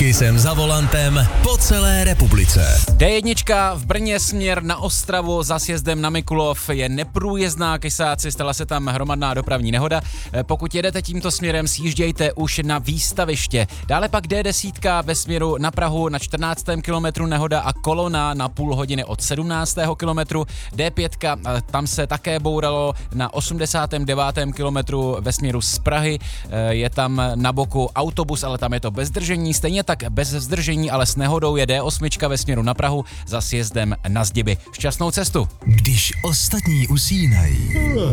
Kisem za volantem po celé republice. D1 v Brně směr na Ostravu za sjezdem na Mikulov je neprůjezdná, kysáci, stala se tam hromadná dopravní nehoda. Pokud jedete tímto směrem, sjíždějte už na výstaviště. Dále pak D10 ve směru na Prahu na 14. kilometru nehoda a kolona na půl hodiny od 17. kilometru. D5 tam se také bouralo na 89. kilometru ve směru z Prahy. Je tam na boku autobus, ale tam je to bez zdržení. Stejně tak bez zdržení, ale s nehodou je D8 ve směru na Prahu za sjezdem na Zdiby. Šťastnou cestu. Když ostatní usínají.